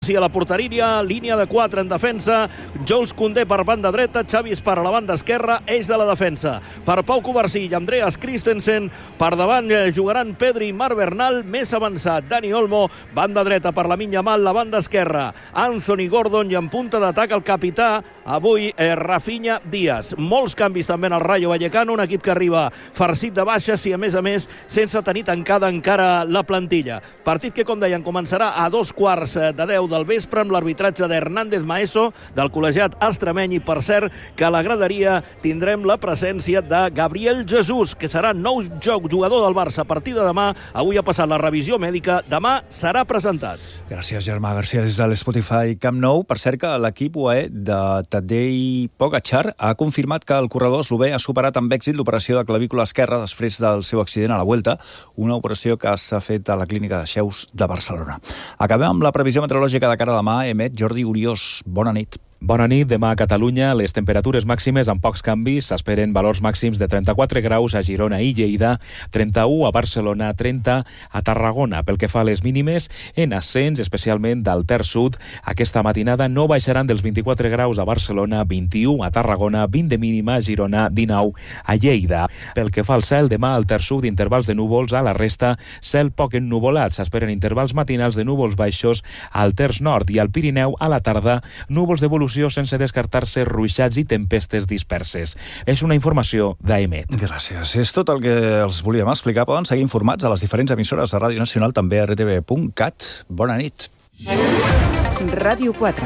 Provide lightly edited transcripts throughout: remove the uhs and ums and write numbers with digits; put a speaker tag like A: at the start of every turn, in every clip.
A: Messi a la porteria, línia de 4 en defensa, Jules Koundé per banda dreta, Xavi Espar a la banda esquerra, eix de la defensa. Per Pau Covarsí i Andreas Christensen, per davant jugaran Pedri i Marc Bernal, més avançat Dani Olmo, banda dreta per Lamine Yamal, la banda esquerra Anthony Gordon i en punta d'atac el capità, avui Rafinha Díaz. Molts canvis també en el Rayo Vallecano, un equip que arriba farcit de baixes i a més sense tenir tancada encara la plantilla. Partit que, com deien, començarà a 9:15 del vespre amb l'arbitratge d'Hernández Maeso, del col·legiat extremeny, i per cert que a la graderia tindrem la presència de Gabriel Jesús, que serà nou jugador del Barça a partir de demà. Avui ha passat la revisió mèdica, demà serà presentat.
B: Gràcies, Germà García, des de l'Spotify Camp Nou. Per cert, que l'equip UAE de Tadej Pogačar ha confirmat que el corredor eslové ha superat amb èxit l'operació de clavícula esquerra després del seu accident a la Vuelta, una operació que s'ha fet a la clínica de Xeus de Barcelona. Acabem amb la previsió meteorològica de cara a demà. Emet Jordi Uriós. Bona nit.
C: Bona nit. Demà a Catalunya les temperatures màximes amb pocs canvis. S'esperen valors màxims de 34 graus a Girona i Lleida, 31 a Barcelona, 30 a Tarragona. Pel que fa a les mínimes, en ascens, especialment del terç sud, aquesta matinada no baixaran dels 24 graus a Barcelona, 21 a Tarragona, 20 de mínima a Girona, 19 a Lleida. Pel que fa al cel, demà al terç sud intervals de núvols, a la resta cel poc ennuvolat. S'esperen intervals matinals de núvols baixos al terç nord i al Pirineu a la tarda núvols d'evolució sense descartar-se ruixats i tempestes disperses. És una informació d'Emet.
B: Gràcies. És tot el que els volíem explicar. Poden seguir informats a les diferents emissores de Ràdio Nacional, també a rtv.cat. Bona nit.
D: Ràdio 4.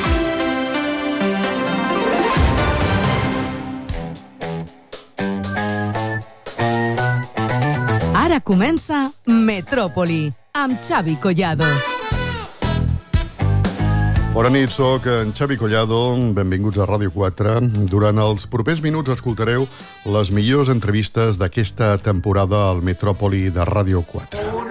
D: Ara comença Metròpoli, amb Xavi Collado.
E: Bona nit, soc en Xavi Collado. Benvinguts a Ràdio 4. Durant els propers minuts escoltareu les millors entrevistes d'aquesta temporada al Metròpoli de Ràdio 4.